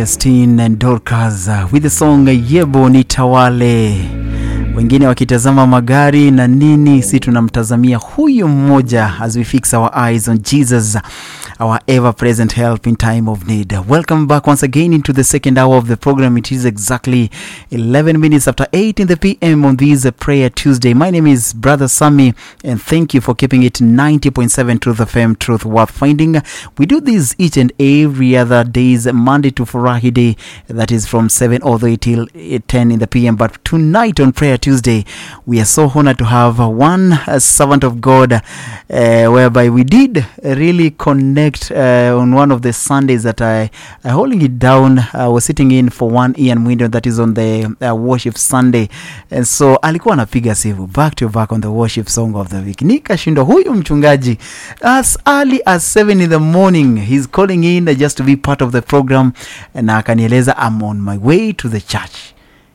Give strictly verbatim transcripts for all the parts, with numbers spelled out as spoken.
Justine and Dorcas uh, with the song Yebo Nitawale. Wengine wakitazama magari na nini, si tunamtazamia huyu mmoja as we fix our eyes on Jesus, our ever-present help in time of need. Welcome back once again into the second hour of the program. It is exactly eleven minutes after eight in the p m on this uh, Prayer Tuesday. My name is Brother Sammy, and thank you for keeping it ninety point seven Truth F M, Truth Worth Finding. We do this each and every other days, Monday to Friday, that is from seven all the way till ten in the p m. But tonight on Prayer Tuesday, we are so honored to have one uh, servant of God, uh, whereby we did really connect uh, on one of the Sundays that I, I holding it down. I was sitting in for one Ian window that is on the uh, worship Sunday, and so alikuwa anapiga sivu back to back on the worship song of the week. Nikashindwa huyu mchungaji as early as seven in the morning he's calling in uh, just to be part of the program, na akanieleza I'm on my way to the church.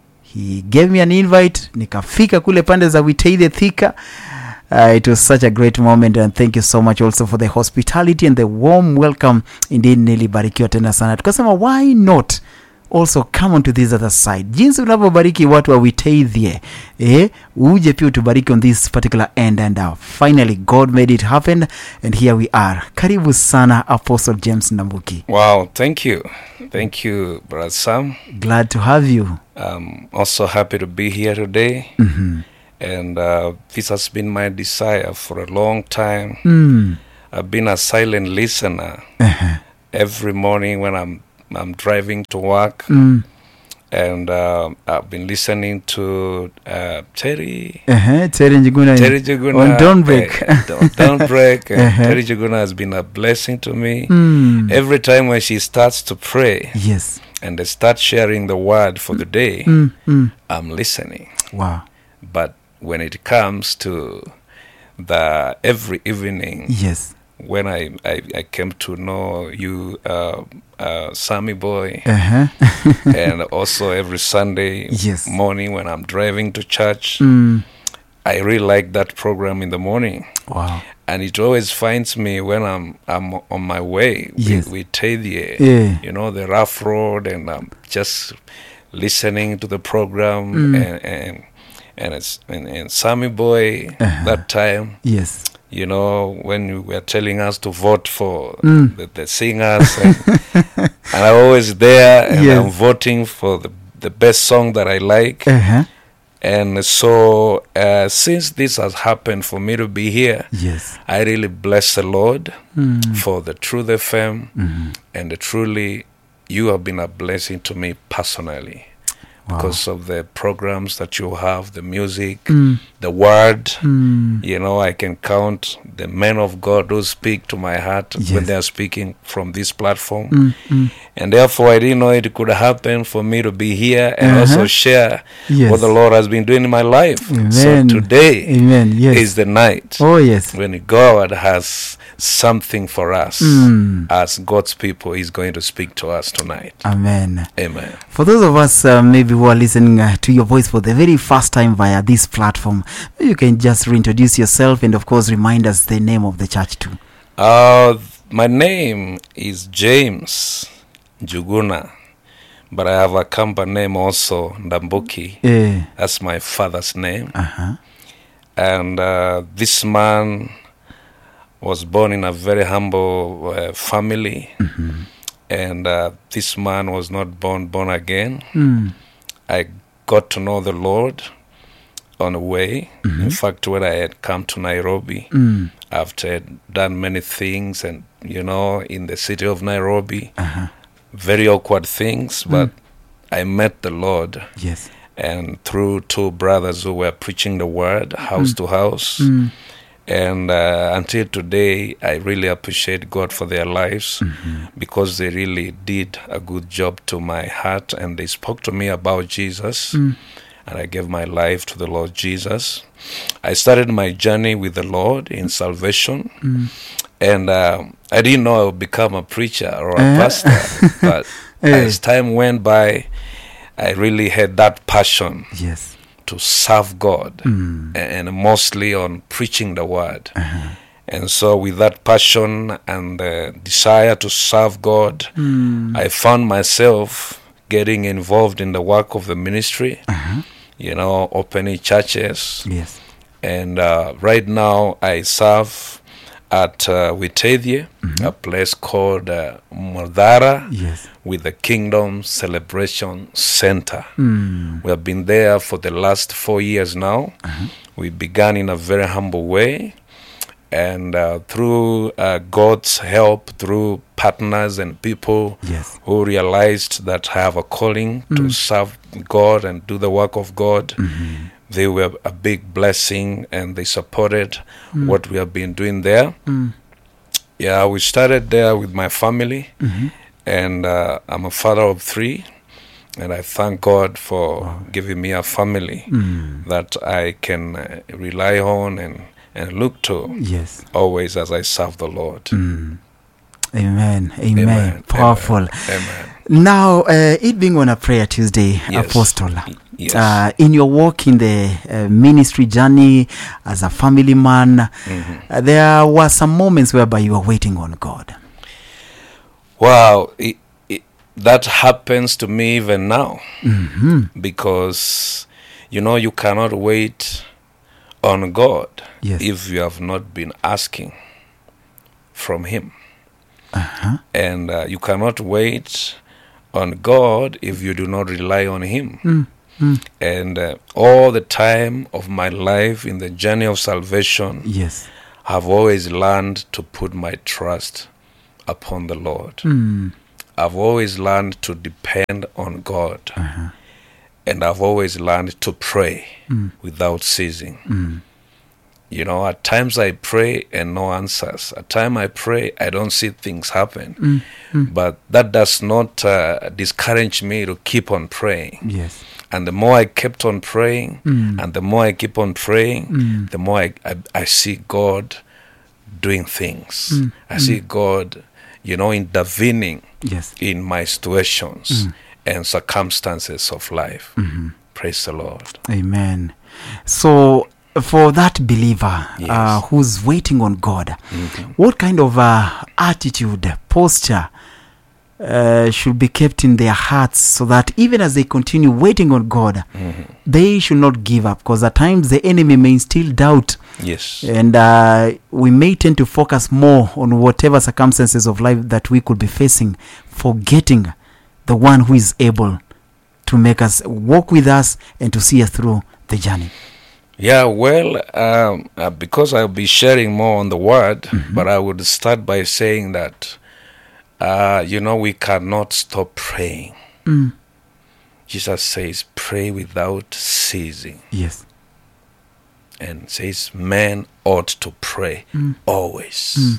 He gave me an invite, nikafika kule pande za Witeithe Thika. Uh, it was such a great moment, and thank you so much also for the hospitality and the warm welcome. Indeed, nilibarikiwa tena sana. Tukasema why not also come on to this other side. Jinsi unavyobariki watu wa Witeithe, eh, uje pia utubariki on this particular end, and uh, finally God made it happen, and here we are. Karibu sana Apostle James Ndambuki. Wow, thank you. Thank you, Brother Sam. Glad to have you. I'm also happy to be here today. Mm-hmm. And uh, this has been my desire for a long time. Mm. I've been a silent listener Uh-huh. every morning when I'm I'm driving to work. Mm. And uh, I've been listening to uh, Terry. Uh-huh. Terry Njuguna. Terry Njuguna. On Don't Break. Uh, don't, don't Break. And Uh-huh. Terry Njuguna has been a blessing to me. Mm. Every time when she starts to pray Yes. and they start sharing the word for the day, Mm. Mm. I'm listening. Wow. But when it comes to the every evening, Yes. when I, I, I came to know you, uh, uh, Sammy Boy, Uh-huh. and also every Sunday Yes. morning when I'm driving to church, Mm. I really like that program in the morning. Wow. And it always finds me when I'm I'm on my way Yes. with, with Teddy, Yeah. you know, the rough road, and I'm just listening to the program, Mm. and, and and it's and, and Sammy Boy Uh-huh. that time, Yes. you know, when you were telling us to vote for Mm. the, the singers, and, and I'm always there, and Yes. I'm voting for the the best song that I like. Uh-huh. And so, uh, since this has happened for me to be here, Yes. I really bless the Lord Mm. for the Truth F M, Mm-hmm. and truly, you have been a blessing to me personally. Wow. Because of the programs that you have, the music, Mm. the word. Mm. You know, I can count the men of God who speak to my heart Yes. when they are speaking from this platform. Mm. Mm. And therefore, I didn't know it could happen for me to be here and Uh-huh. also share Yes. what the Lord has been doing in my life. Amen. So today Amen. Yes. is the night Oh, yes. when God has something for us. Mm. As God's people, He's going to speak to us tonight. Amen. Amen. For those of us uh, maybe who are listening uh, to your voice for the very first time via this platform, maybe you can just reintroduce yourself and, of course, remind us the name of the church too. Uh, my name is James Njuguna, but I have a company name also, Ndambuki. Eh. That's my father's name. Uh-huh. And uh, this man was born in a very humble uh, family. Mm-hmm. And uh, this man was not born born again. Mm. I got to know the Lord on the way. Mm-hmm. In fact, when I had come to Nairobi, Mm. after I had done many things, and, you know, in the city of Nairobi, Uh-huh. very awkward things, but I met the Lord. Yes. And through two brothers who were preaching the word, house to house. Mm. And uh, until today, I really appreciate God for their lives, Mm-hmm. because they really did a good job to my heart, and they spoke to me about Jesus, Mm. and I gave my life to the Lord Jesus. I started my journey with the Lord in salvation, Mm. and uh, I didn't know I would become a preacher or a Eh? pastor, but Eh. as time went by, I really had that passion Yes. to serve God, Mm. and mostly on preaching the word. Uh-huh. And so with that passion and uh, desire to serve God, Mm. I found myself getting involved in the work of the ministry, Uh-huh. you know, opening churches. Yes. And uh, right now I serve at uh, Witedhye, a place called uh, Murdara, Yes. with the Kingdom Celebration Center. Mm. We have been there for the last four years now. We began in a very humble way. And uh, through uh, God's help, through partners and people Yes. who realized that I have a calling to serve God and do the work of God, they were a big blessing, and they supported what we have been doing there. Mm. Yeah, we started there with my family, and uh, I'm a father of three, and I thank God for giving me a family Mm. that I can uh, rely on and, and look to Yes. always as I serve the Lord. Mm. Amen. Amen. Amen. Powerful. Amen. Amen. Now, uh, it being on a prayer Tuesday, Yes. Apostle, Yes. uh, in your walk in the uh, ministry journey as a family man, Mhm. uh, there were some moments whereby you were waiting on God. Wow, it, it, that happens to me even now, Mm-hmm. because you know you cannot wait on God Yes. if you have not been asking from Him, Uh-huh. and uh, you cannot wait on God if you do not rely on Him. Mm. Mm. And uh, all the time of my life in the journey of salvation, Yes. I've always learned to put my trust upon the Lord. Mm. I've always learned to depend on God. Uh-huh. And I've always learned to pray Mm. without ceasing. Mm. You know, at times I pray and no answers. At times I pray, I don't see things happen. Mm. Mm. But that does not uh, discourage me to keep on praying. Yes. And the more I kept on praying, Mm. and the more I keep on praying, Mm. the more I, I, I see God doing things. Mm. I see God, you know, intervening Yes. in my situations and circumstances of life. Mhm. Praise the Lord. Amen. So, for that believer Yes. uh, who's waiting on God, Mhm. what kind of uh, attitude, posture uh, should be kept in their hearts so that even as they continue waiting on God, Mhm. they should not give up? Because at times the enemy may instill doubt, Yes. and uh, we may tend to focus more on whatever circumstances of life that we could be facing, forgetting the one who is able to make us walk with us and to see us through the journey. Yeah, well, um, uh, because I'll be sharing more on the word, but I would start by saying that, uh, you know, we cannot stop praying. Mm. Jesus says, pray without ceasing, Yes. and says, men ought to pray always. Mm.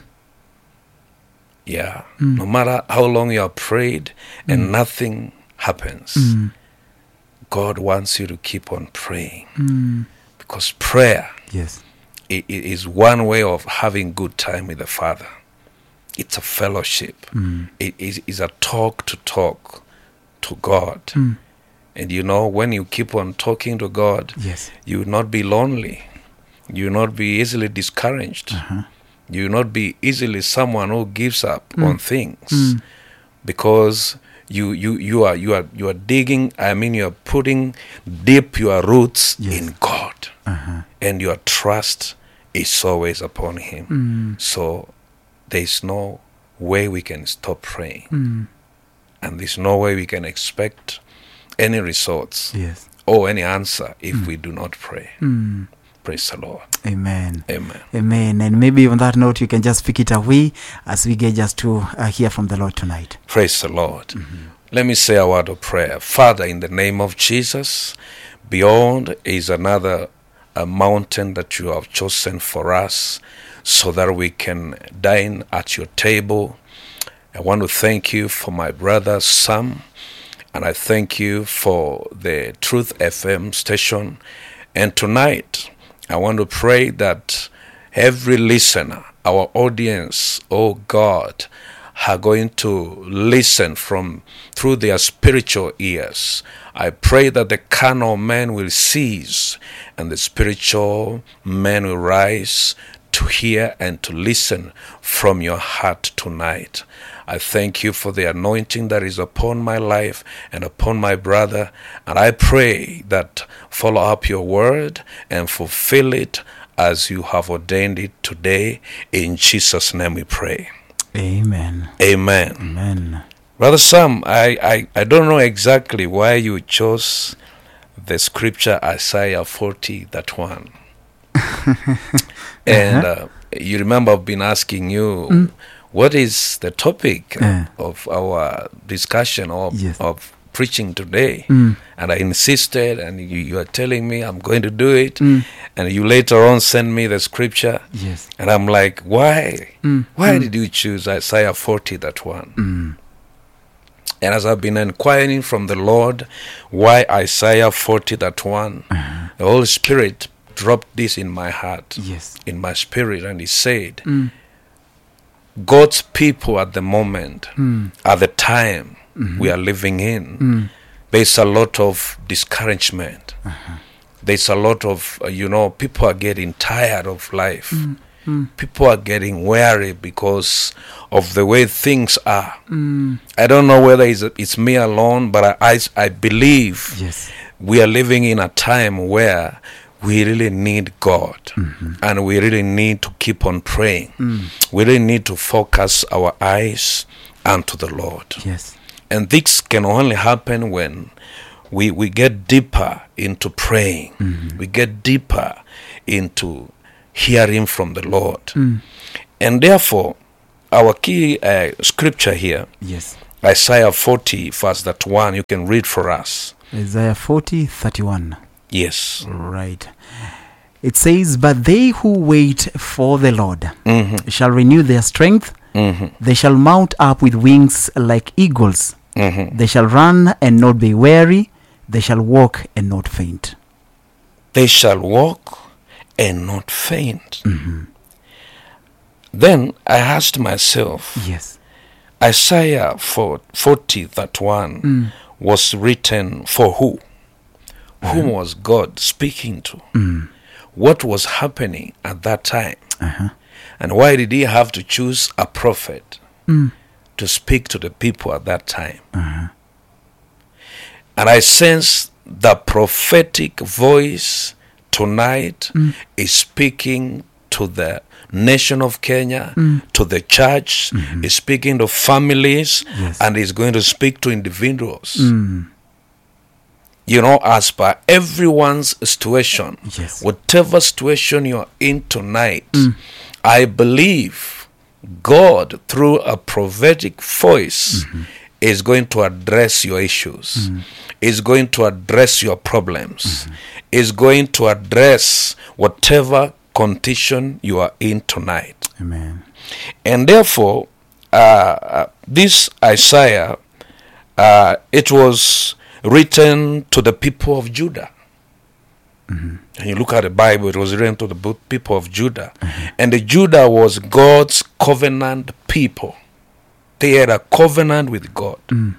Yeah, no matter how long you have prayed and nothing happens, Mm. God wants you to keep on praying, Mm. because prayer Yes. it, it is one way of having good time with the Father. It's a fellowship. Mm. It is is a talk to talk to God. Mm. And you know, when you keep on talking to God, Yes. you will not be lonely. You will not be easily discouraged. Uh-huh. You will not be easily someone who gives up on things, Mm. because you you you are you are you are digging. I mean, you are putting deep your roots Yes. in God, Uh-huh. and your trust is always upon Him. Mm. So there is no way we can stop praying, Mm. and there's no way we can expect any results Yes. or any answer if we do not pray. Mm. Praise the Lord. Amen. Amen. Amen. And maybe on that note, you can just pick it away as we get just to uh, hear from the Lord tonight. Praise the Lord. Let me say a word of prayer. Father, in the name of Jesus, beyond is another a mountain that you have chosen for us so that we can dine at your table. I want to thank you for my brother Sam, and I thank you for the Truth F M station. And tonight, I want to pray that every listener, our audience, oh God, are going to listen from through their spiritual ears. I pray that the carnal man will cease and the spiritual man will rise to hear and to listen from your heart tonight. I thank you for the anointing that is upon my life and upon my brother, and I pray that follow up your word and fulfill it as you have ordained it today. In Jesus' name we pray. Amen. Amen. Amen. Brother Sam, I, I, I don't know exactly why you chose the scripture Isaiah forty, that one. And uh, you remember I've been asking you, mm. what is the topic uh. of our discussion or Yes. of preaching today? Mm. And I insisted, and you, you are telling me I'm going to do it. Mm. And you later on send me the scripture. Yes. And I'm like, why? Mm. Why Mm. did you choose Isaiah forty, that one? Mm. And as I've been inquiring from the Lord, why Isaiah forty, that one, Uh-huh. the Holy Spirit dropped this in my heart, Yes. in my spirit, and He said, Mm. God's people at the moment, Mm. at the time Mm-hmm. we are living in, Mm. there's a lot of discouragement. Uh-huh. There's a lot of, uh, you know, people are getting tired of life. Mm. Mm. People are getting weary because of the way things are. Mm. I don't know whether it's, it's me alone, but I, I, I believe Yes. we are living in a time where we really need God, Mm-hmm. and we really need to keep on praying. Mm. We really need to focus our eyes unto the Lord. Yes. And this can only happen when we, we get deeper into praying. Mm-hmm. We get deeper into hearing from the Lord. Mm. And therefore, our key uh, scripture here, Yes. Isaiah forty, verse that one, you can read for us. Isaiah forty, thirty-one. Yes. Right. It says, but they who wait for the Lord Mm-hmm. shall renew their strength. Mm-hmm. They shall mount up with wings like eagles. Mm-hmm. They shall run and not be weary. They shall walk and not faint. They shall walk and not faint. Mm-hmm. Then I asked myself, Yes. Isaiah forty, that one, Mm. was written for who? Whom was God speaking to? Mm. What was happening at that time? Uh-huh. And why did He have to choose a prophet Mm. to speak to the people at that time? Uh-huh. And I sense the prophetic voice tonight Mm. is speaking to the nation of Kenya, Mm. to the church, Mhm. is speaking to families, Yes. and is going to speak to individuals. Mm. You know, as per everyone's situation, Yes. whatever situation you're in tonight, Mm. I believe God, through a prophetic voice, Mm-hmm. is going to address your issues, Mm. is going to address your problems, Mm-hmm. is going to address whatever condition you are in tonight. Amen. And therefore, uh, uh, this Isaiah, uh, it was written to the people of Judah. Mm-hmm. And you look at the Bible, it was written to the bo- people of Judah. Mm-hmm. And the Judah was God's covenant people. They had a covenant with God. Mm.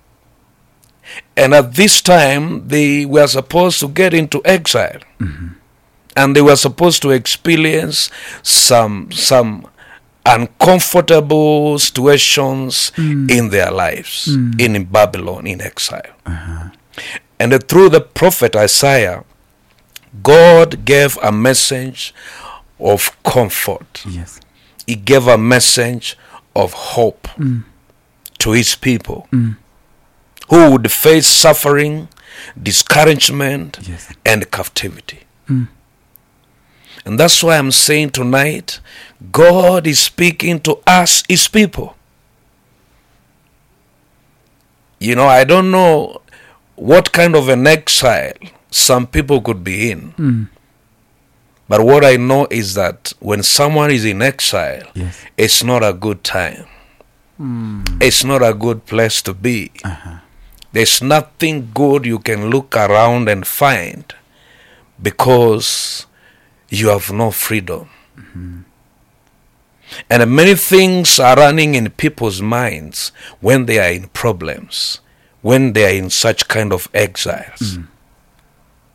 And at this time, they were supposed to get into exile. Mm-hmm. And they were supposed to experience some some uncomfortable situations Mm. in their lives, Mm. in Babylon, in exile. Uh-huh. And uh, through the prophet Isaiah, God gave a message of comfort. Yes. He gave a message of hope Mm. to His people Mm. who would face suffering, discouragement, Yes. and captivity. Mm. And that's why I'm saying tonight, God is speaking to us, His people. You know, I don't know what kind of an exile some people could be in. Mm. But what I know is that when someone is in exile, Yes. it's not a good time. Mm. It's not a good place to be. Uh-huh. There's nothing good you can look around and find because you have no freedom. Mm-hmm. And many things are running in people's minds when they are in problems, when they are in such kind of exiles. Mm.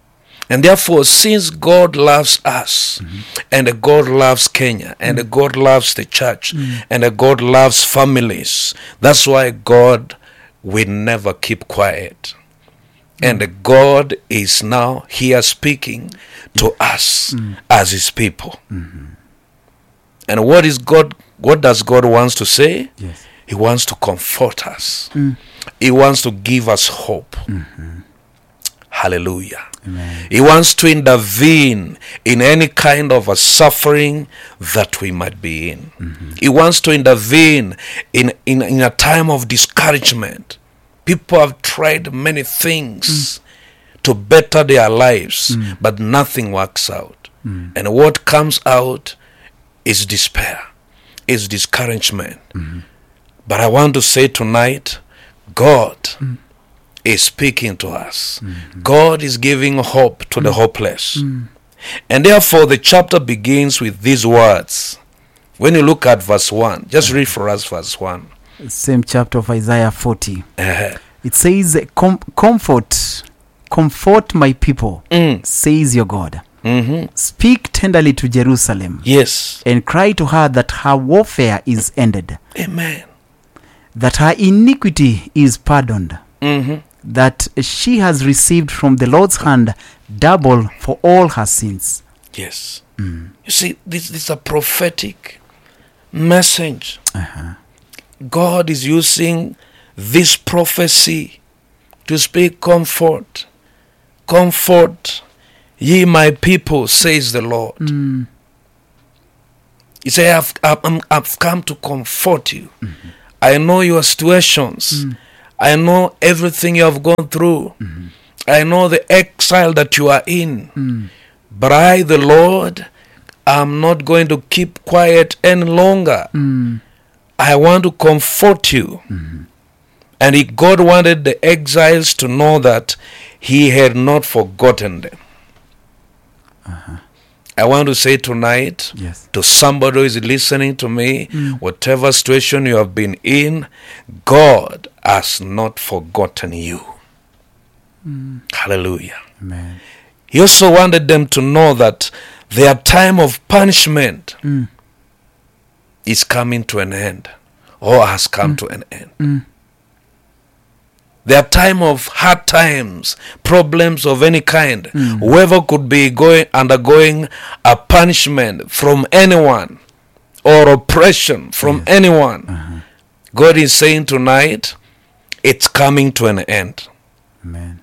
And therefore, since God loves us, mm-hmm. and God loves Kenya, and mm-hmm. God loves the church, mm-hmm. and God loves families, that's why God will never keep quiet. Mm-hmm. And God is now here speaking to us mm-hmm. as his people. Mm-hmm. And what is God? What does God wants to say? Yes. He wants to comfort us. Mm. He wants to give us hope. Mm-hmm. Hallelujah. Amen. He wants to intervene in any kind of a suffering that we might be in. Mm-hmm. He wants to intervene in, in, in a time of discouragement. People have tried many things mm. to better their lives, mm. but nothing works out. Mm. And what comes out is despair, is discouragement. Mm-hmm. But I want to say tonight, God mm. is speaking to us. Mm-hmm. God is giving hope to mm. the hopeless. Mm. And therefore the chapter begins with these words. When you look at verse one, just read for us verse one. Same chapter of Isaiah forty. Uh-huh. It says, Com- comfort, comfort my people, mm. says your God. Mm-hmm. Speak tenderly to Jerusalem. Yes. And cry to her that her warfare is ended. Amen. That her iniquity is pardoned. Mm-hmm. That she has received from the Lord's hand double for all her sins. Yes. Mm. You see, this, this is a prophetic message. Uh-huh. God is using this prophecy to speak comfort. Comfort, ye my people, says the Lord. Mm. He said, I've, I've, I've come to comfort you. Mm-hmm. I know your situations. Mm. I know everything you have gone through. Mm-hmm. I know the exile that you are in. Mm. But I, the Lord, am not going to keep quiet any longer. Mm. I want to comfort you. Mm-hmm. And he, God wanted the exiles to know that he had not forgotten them. Uh-huh. I want to say tonight, yes, to somebody who is listening to me, mm. whatever situation you have been in, God has not forgotten you. Mm. Hallelujah. Amen. He also wanted them to know that their time of punishment mm. is coming to an end, or has come mm. to an end. Mm. Their time of hard times, problems of any kind, mm. whoever could be going undergoing a punishment from anyone or oppression from yes. anyone, uh-huh. God is saying tonight, it's coming to an end. Amen.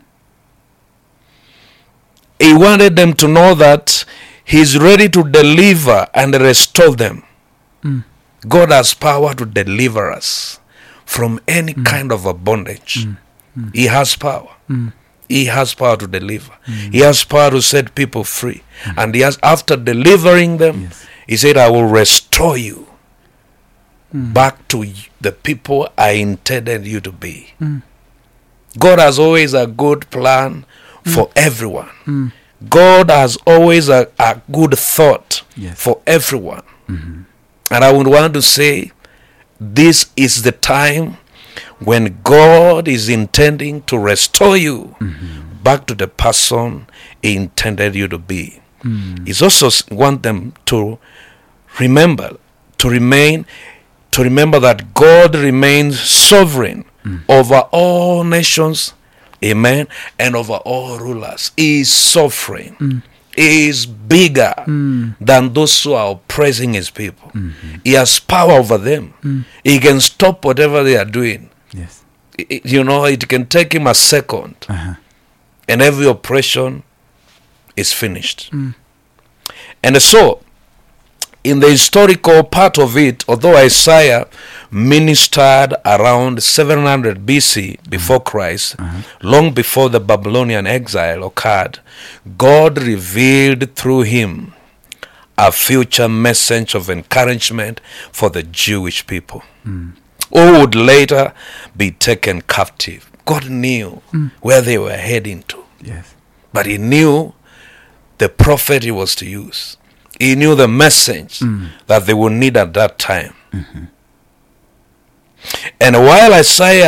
He wanted them to know that he's ready to deliver and restore them. Mm. God has power to deliver us from any mm. kind of a bondage. Mm. Mm. He has power. Mm. He has power to deliver. Mm. He has power to set people free. Mm. And he has, after delivering them, yes. he said, I will restore you mm. back to the people I intended you to be. Mm. God has always a good plan mm. for everyone. Mm. God has always a, a good thought yes. for everyone. Mm-hmm. And I would want to say, this is the time when God is intending to restore you mm-hmm. back to the person he intended you to be. Mm. He's also want them to remember, to remain, to remember that God remains sovereign mm. over all nations, amen, and over all rulers. He is sovereign. Mm. He is bigger mm. than those who are oppressing his people. Mm-hmm. He has power over them. Mm. He can stop whatever they are doing. Yes. It, you know, it can take him a second, uh-huh. and every oppression is finished. Mm. And so, in the historical part of it, although Isaiah ministered around seven hundred B C before uh-huh. Christ, uh-huh. long before the Babylonian exile occurred, God revealed through him a future message of encouragement for the Jewish people. Mm. Who would later be taken captive. God knew mm. where they were heading to. Yes. But he knew the prophet he was to use. He knew the message mm. that they would need at that time. Mm-hmm. And while Isaiah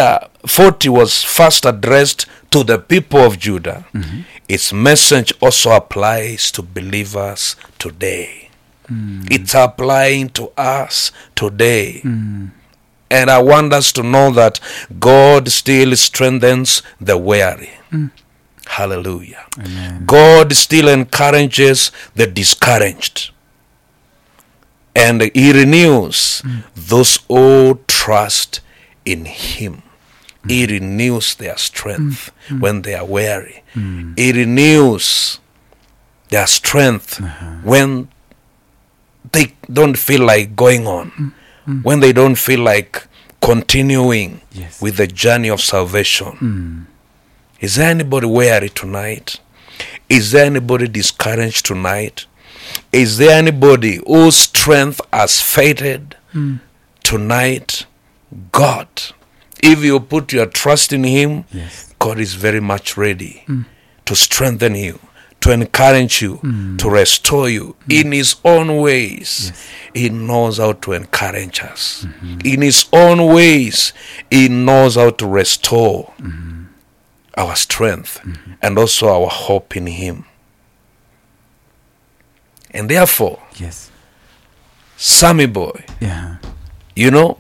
forty was first addressed to the people of Judah, mm-hmm. its message also applies to believers today. Mm. It's applying to us today. Mm. And I want us to know that God still strengthens the weary. Mm. Hallelujah. Amen. God still encourages the discouraged. And he renews mm. those who trust in him. Mm. He renews their strength mm. when they are weary. Mm. He renews their strength uh-huh. when they don't feel like going on. Mm. Mm. When they don't feel like continuing yes. with the journey of salvation. Mm. Is there anybody weary tonight? Is there anybody discouraged tonight? Is there anybody whose strength has faded mm. tonight? God, if you put your trust in him, yes. God is very much ready mm. to strengthen you, to encourage you, mm. to restore you mm. in his own ways. Yes. He knows how to encourage us. Mm-hmm. In his own ways, he knows how to restore mm-hmm. our strength mm-hmm. and also our hope in him. And therefore, yes, Sammy boy, yeah. you know,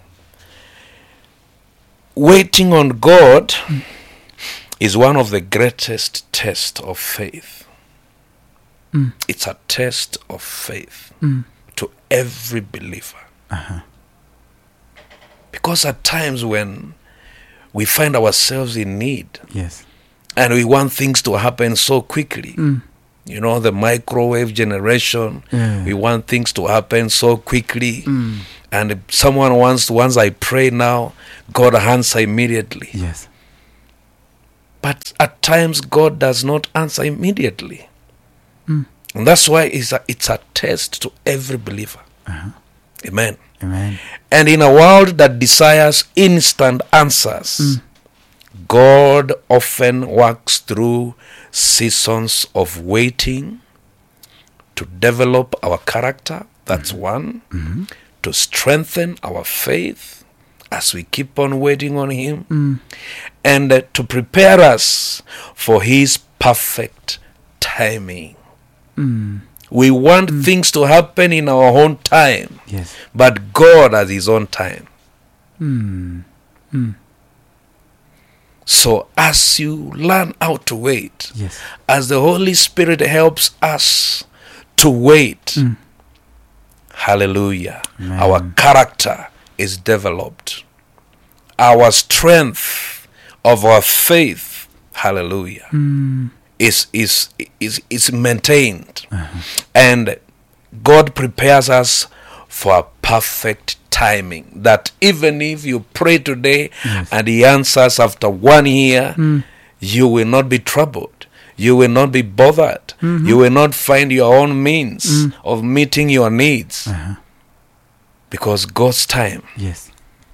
waiting on God mm. is one of the greatest tests of faith. Mm. It's a test of faith mm. to every believer. Uh-huh. Because at times when we find ourselves in need, yes, and we want things to happen so quickly, mm. you know, the microwave generation, yeah. we want things to happen so quickly. Mm. And if someone wants, once I pray now, God answers immediately. Yes. But at times, God does not answer immediately. Mm. And that's why it's a, it's a test to every believer. Uh-huh. Amen. Amen. And in a world that desires instant answers, mm. God often works through seasons of waiting to develop our character. That's mm-hmm. one. Mm-hmm. To strengthen our faith as we keep on waiting on him. Mm. And uh, to prepare us for his perfect timing. Mm. We want mm. things to happen in our own time. Yes. But God has his own time. Mm. Mm. So as you learn how to wait, yes. as the Holy Spirit helps us to wait, mm. hallelujah, Amen. Our character is developed. Our strength of our faith, hallelujah, mm. is, is, is, is maintained. Uh-huh. And God prepares us for a perfect timing, that even if you pray today yes. and he answers after one year, mm. you will not be troubled. You will not be bothered. Mm-hmm. You will not find your own means mm. of meeting your needs. Uh-huh. Because God's time yes.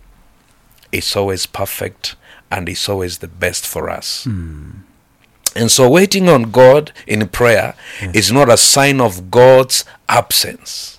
is always perfect and is always the best for us. Mm. And so waiting on God in prayer yes. is not a sign of God's absence.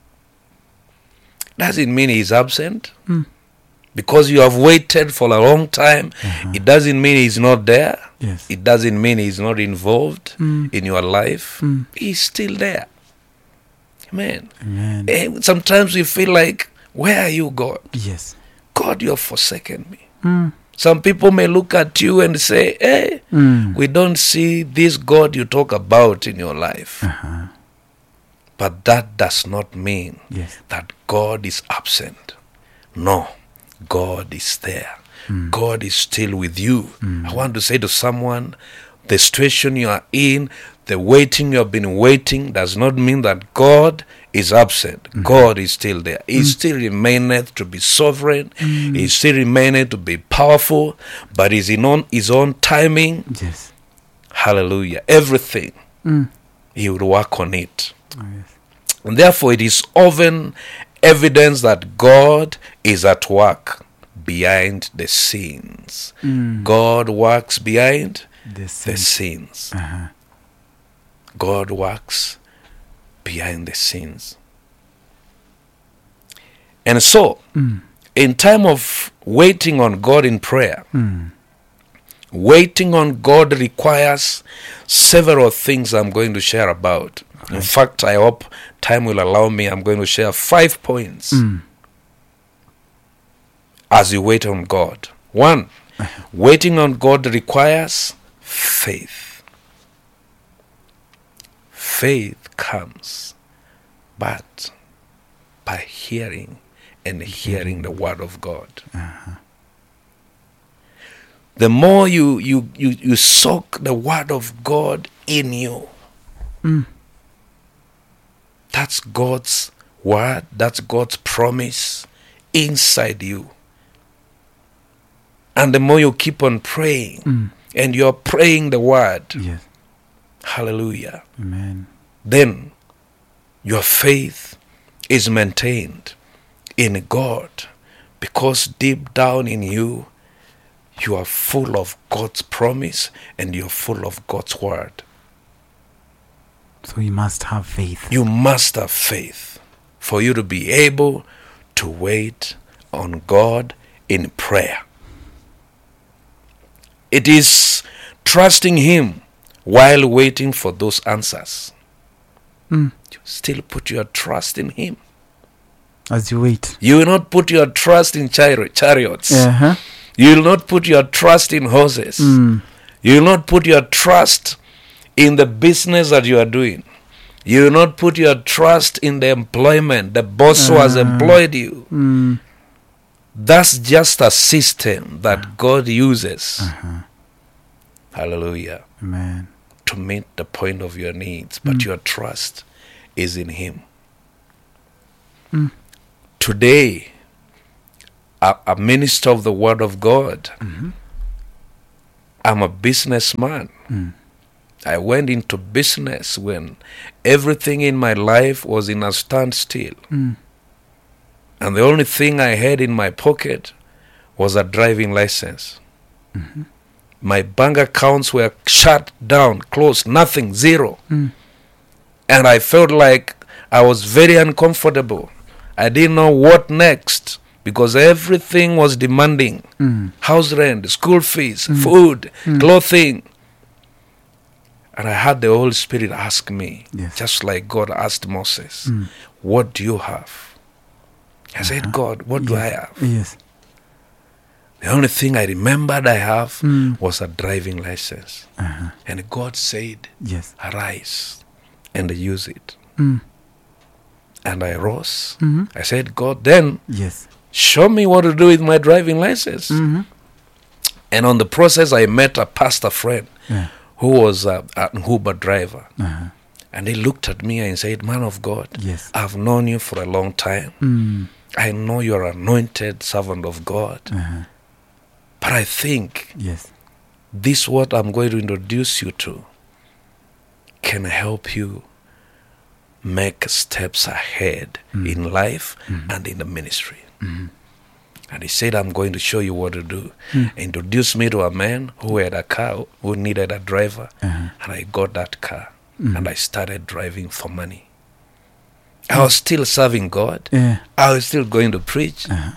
Doesn't mean he's absent. Mm. Because you have waited for a long time, uh-huh. it doesn't mean he's not there. Yes. It doesn't mean he's not involved mm. in your life. Mm. He's still there. Amen. Amen. And sometimes we feel like, where are you, God? Yes. God, you have forsaken me. Mm. Some people may look at you and say, hey, mm. we don't see this God you talk about in your life. Uh-huh. But that does not mean yes. that God is absent. No, God is there. Mm. God is still with you. Mm. I want to say to someone, the situation you are in, the waiting you have been waiting, does not mean that God is absent. Mm. God is still there. He mm. still remaineth to be sovereign. Mm. He still remaineth to be powerful, but is in on his own timing. Yes. Hallelujah. Everything, mm. he will work on it. Oh, yes. And therefore, it is often evidence that God is at work behind the scenes. Mm. God works behind the, the scenes. Uh-huh. God works behind the scenes. And so, mm. in time of waiting on God in prayer, Mm. waiting on God requires several things I'm going to share about. In fact, I hope time will allow me. I'm going to share five points Mm. as you wait on God. One, waiting on God requires faith. Faith comes, but by hearing and hearing the word of God. The more you, you, you, you soak the word of God in you, Mm. that's God's word, that's God's promise inside you. And the more you keep on praying, Mm. and you're praying the word, Yes. hallelujah, Amen. then your faith is maintained in God, because deep down in you, you are full of God's promise and you're full of God's word. So you must have faith. You must have faith for you to be able to wait on God in prayer. It is trusting Him while waiting for those answers. Mm. You still put your trust in Him. As you wait. You will not put your trust in chari- chariots. Uh-huh. You will not put your trust in horses. Mm. You will not put your trust in the business that you are doing. You will not put your trust in the employment, the boss who has Ah. employed you. Mm. That's just a system that God uses. Uh-huh. Hallelujah. Amen. To meet the point of your needs. But your trust is in Him. Mm. Today, a, a minister of the Word of God, Mhm. I'm a businessman. Mm. I went into business when everything in my life was in a standstill. Mm. And the only thing I had in my pocket was a driving license. Mm-hmm. My bank accounts were shut down, closed, nothing, zero. Mm. And I felt like I was very uncomfortable. I didn't know what next because everything was demanding. Mm. House rent, school fees, food, clothing. And I had the Holy Spirit ask me, Yes. just like God asked Moses, Mm. what do you have? I said, God, what do I have? Yes. The only thing I remembered I have Mm. was a driving license. Uh-huh. And God said, Yes. arise and use it. Mm. And I rose. Mhm. I said, God, then Yes. show me what to do with my driving license. Mm-hmm. And on the process, I met a pastor friend Yeah. who was a, an Uber driver. Uh-huh. And he looked at me and said, man of God, Yes. I've known you for a long time. Mm. I know you're an anointed servant of God. Uh-huh. But I think Yes. this what I'm going to introduce you to can help you make steps ahead in life and in the ministry. And he said, I'm going to show you what to do. Introduced me to a man who had a car, who needed a driver. Uh-huh. And I got that car. And I started driving for money. I was still serving God. Yeah. I was still going to preach. Uh-huh.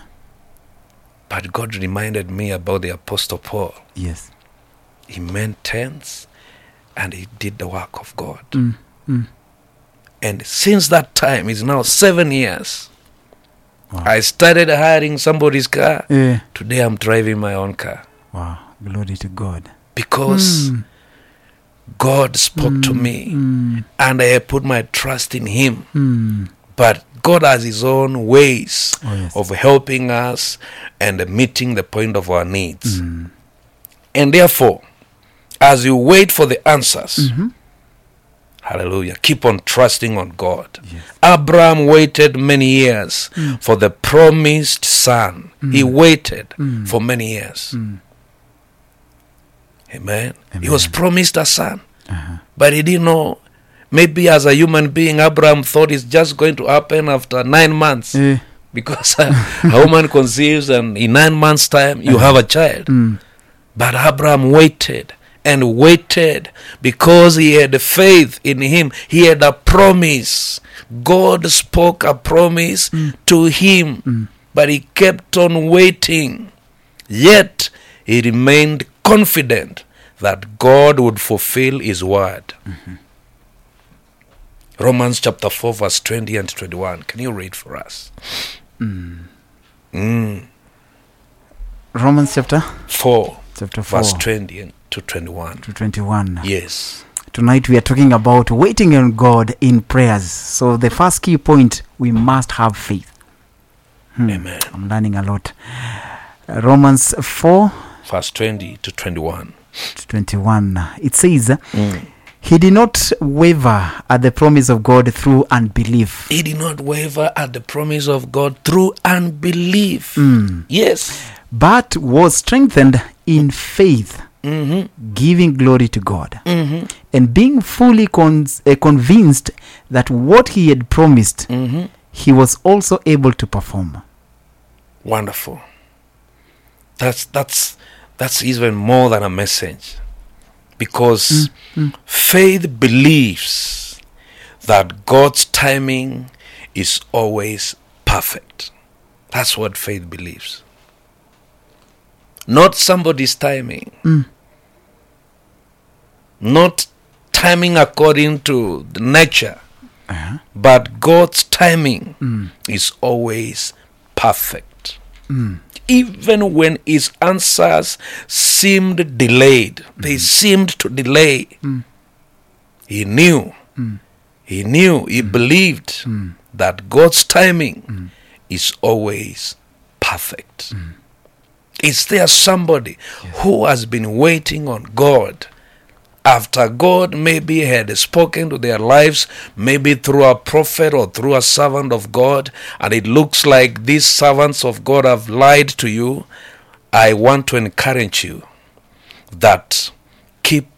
But God reminded me about the Apostle Paul. Yes. He manned tents and he did the work of God. Mm. Mm. And since that time, it's now seven years. Wow. I started hiring somebody's car. Yeah. Today I'm driving my own car. Wow. Glory to God. Because Mm. God spoke to me Mm. and I put my trust in Him. Mm. But God has His own ways Oh, yes. of helping us and meeting the point of our needs. Mm. And therefore, as you wait for the answers, Mhm. hallelujah, keep on trusting on God. Yes. Abraham waited many years for the promised son. He waited Mm. for many years. Mm. Amen. He Amen. was promised a son, Uh-huh. but he didn't know. Maybe as a human being, Abraham thought it's just going to happen after nine months. Eh. Because a, a woman conceives and in nine months' time, you have a child. Mm. But Abraham waited and waited because he had faith in him. He had a promise. God spoke a promise to him. But but he kept on waiting. Yet he remained confident that God would fulfill his word. Mm-hmm. Romans chapter four, verse twenty and twenty-one. Can you read for us? Mm. Mm. Romans chapter four, chapter four, verse twenty to twenty-one. to twenty-one. Yes. Tonight we are talking about waiting on God in prayers. So the first key point, we must have faith. Hmm. Amen. I'm learning a lot. Uh, Romans four, verse twenty to twenty-one. to twenty-one. It says, Mm. he did not waver at the promise of God through unbelief. He did not waver at the promise of God through unbelief. Mm. Yes. But was strengthened in faith, Mm-hmm. giving glory to God, Mm-hmm. and being fully con- uh, convinced that what he had promised, Mm-hmm. he was also able to perform. Wonderful. That's that's that's even more than a message, because Mm, mm. faith believes that God's timing is always perfect. That's what faith believes. Not somebody's timing. Mm. Not timing according to the nature, Uh-huh. but God's timing Mm. is always perfect. Mm. Even when his answers seemed delayed, they seemed to delay, Mm. he knew, Mm. he knew, he believed Mm. that God's timing Mm. is always perfect. Is there somebody who has been waiting on God after God maybe had spoken to their lives, maybe through a prophet or through a servant of God, and it looks like these servants of God have lied to you? I want to encourage you that keep